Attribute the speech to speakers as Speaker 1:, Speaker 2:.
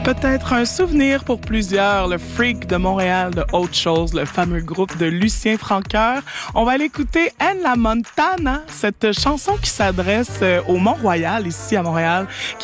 Speaker 1: Peut-être un souvenir pour plusieurs, le Freak de Montréal de Autre Chose, le fameux groupe de Lucien Francoeur. On va aller écouter En La Montana, cette chanson qui s'adresse au Mont-Royal, ici à Montréal,